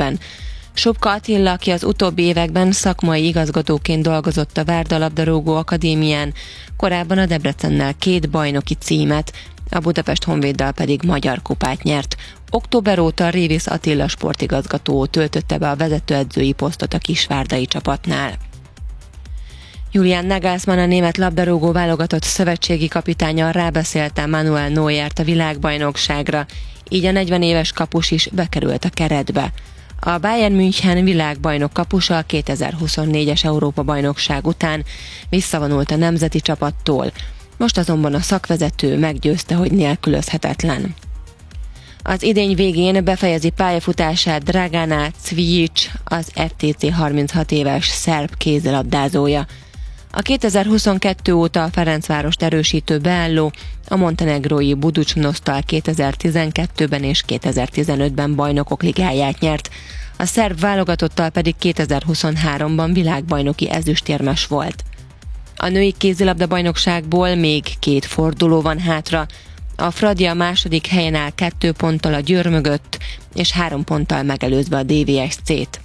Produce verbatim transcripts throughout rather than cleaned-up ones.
évben. Subka Attila, aki az utóbbi években szakmai igazgatóként dolgozott a Várda Labdarúgó Akadémián, korábban a Debrecennel két bajnoki címet, a Budapest Honvéddal pedig magyar kupát nyert. Október óta Révész Attila sportigazgató töltötte be a vezetőedzői posztot a kisvárdai csapatnál. Julian Nagelsmann, a német labdarúgó válogatott szövetségi kapitánya rábeszélte Manuel Neuert a világbajnokságra, így a negyven éves kapus is bekerült a keretbe. A Bayern München világbajnok kapusa a kétezer-huszonnégyes Európa-bajnokság után visszavonult a nemzeti csapattól, most azonban a szakvezető meggyőzte, hogy nélkülözhetetlen. Az idény végén befejezi pályafutását Dragana Cvijic, az ef té cé harminchat éves szerb kézilabdázója. A kétezer-huszonkettő óta a Ferencvárost erősítő beálló a montenegrói Budućnosztal kétezer-tizenkettőben és kétezer-tizenötben bajnokok ligáját nyert, a szerb válogatottal pedig kétezer-huszonháromban világbajnoki ezüstérmes volt. A női kézilabda bajnokságból még két forduló van hátra, a Fradi a második helyen áll kettő ponttal a Győr mögött, és három ponttal megelőzve a dé vé es cét.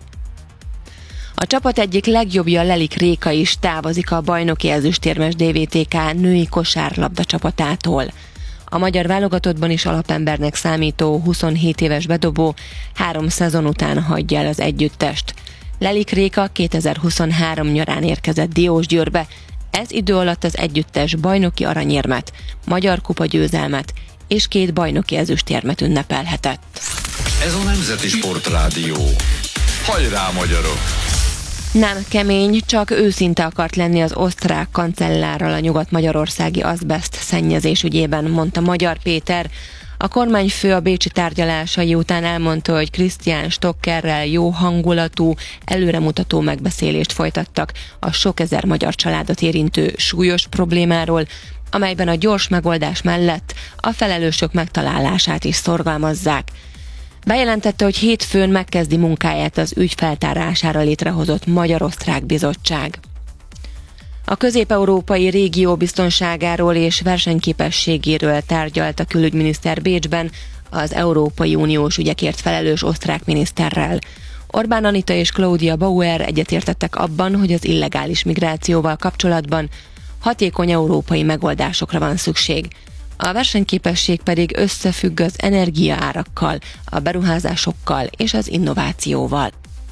A csapat egyik legjobbja, Lelik Réka is távozik a bajnoki ezüstérmes dé vé té ká női kosárlabda csapatától. A magyar válogatottban is alapembernek számító huszonhét éves bedobó három szezon után hagyja el az együttest. Lelik Réka kétezer-huszonhárom nyarán érkezett Diósgyőrbe, ez idő alatt az együttes bajnoki aranyérmet, magyar kupa győzelmet és két bajnoki ezüstérmet ünnepelhetett. Ez a Nemzeti Sportrádió. Hajrá, magyarok! Nem kemény, csak őszinte akart lenni az osztrák kancellárral a nyugat-magyarországi azbeszt szennyezés ügyében, mondta Magyar Péter. A kormányfő a bécsi tárgyalásai után elmondta, hogy Christian Stockerrel jó hangulatú, előremutató megbeszélést folytattak a sok ezer magyar családot érintő súlyos problémáról, amelyben a gyors megoldás mellett a felelősök megtalálását is szorgalmazzák. Bejelentette, hogy hétfőn megkezdi munkáját az ügy feltárására létrehozott Magyar-Osztrák Bizottság. A közép-európai régió biztonságáról és versenyképességéről tárgyalt a külügyminiszter Bécsben az Európai Uniós ügyekért felelős osztrák miniszterrel. Orbán Anita és Claudia Bauer egyetértettek abban, hogy az illegális migrációval kapcsolatban hatékony európai megoldásokra van szükség. A versenyképesség pedig összefügg az energiaárakkal, a beruházásokkal és az innovációval.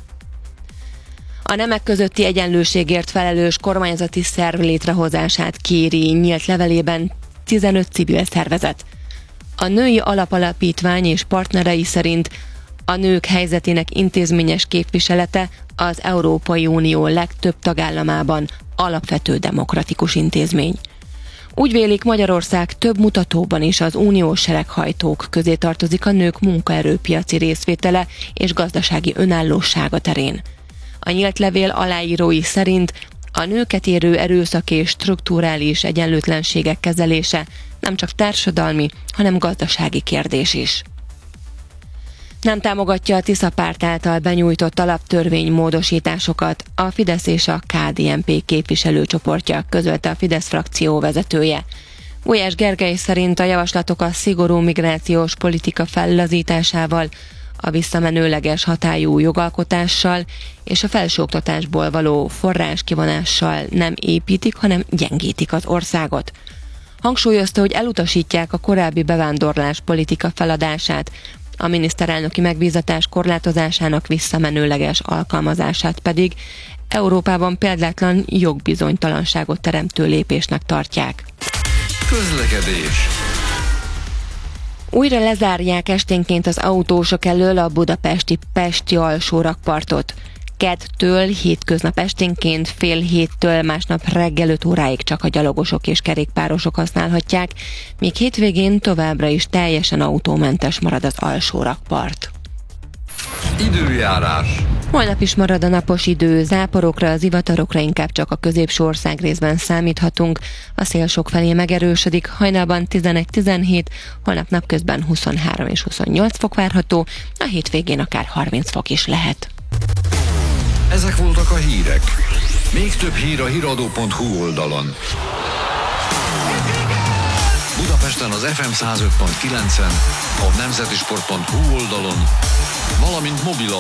A nemek közötti egyenlőségért felelős kormányzati szerv létrehozását kéri nyílt levelében tizenöt civil szervezet. A Női Alapalapítvány és partnerei szerint a nők helyzetének intézményes képviselete az Európai Unió legtöbb tagállamában alapvető demokratikus intézmény. Úgy vélik, Magyarország több mutatóban is az uniós sereghajtók közé tartozik a nők munkaerőpiaci részvétele és gazdasági önállósága terén. A nyílt levél aláírói szerint a nőket érő erőszak és strukturális egyenlőtlenségek kezelése nem csak társadalmi, hanem gazdasági kérdés is. Nem támogatja a Tisza párt által benyújtott alaptörvény módosításokat, a Fidesz és a ká dé en pé képviselőcsoportja, közölte a Fidesz frakció vezetője. Gulyás Gergely szerint a javaslatok a szigorú migrációs politika fellazításával, a visszamenőleges hatályú jogalkotással és a felsőoktatásból való forráskivonással nem építik, hanem gyengítik az országot. Hangsúlyozta, hogy elutasítják a korábbi bevándorlás politika feladását, a miniszterelnöki megbízatás korlátozásának visszamenőleges alkalmazását pedig Európában példátlan jogbizonytalanságot teremtő lépésnek tartják. Közlekedés. Újra lezárják esténként az autósok elől a budapesti Pesti alsó rakpartot. Kettől hétköznap esténként fél héttől másnap reggel öt óráig csak a gyalogosok és kerékpárosok használhatják, míg hétvégén továbbra is teljesen autómentes marad az alsó rakpart. Időjárás. Holnap is marad a napos idő, záporokra, zivatarokra inkább csak a középső ország részben számíthatunk. A szél sokfelé megerősödik, hajnalban tizenegy-tizenhét, holnap napközben huszonhárom és huszonnyolc fok várható, a hétvégén akár harminc fok is lehet. Ezek voltak a hírek. Még több hír a híradó pont hu oldalon. Budapesten az ef em száz öt pont kilencen, a nemzetisport pont hu oldalon, valamint mobil